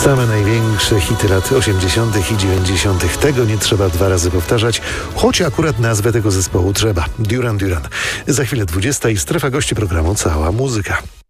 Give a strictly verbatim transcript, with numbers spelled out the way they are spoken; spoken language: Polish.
Same największe hity lat osiemdziesiątych i dziewięćdziesiątych. Tego nie trzeba dwa razy powtarzać, choć akurat nazwę tego zespołu trzeba. Duran Duran. Za chwilę dwudziesta i strefa gości programu Cała Muzyka.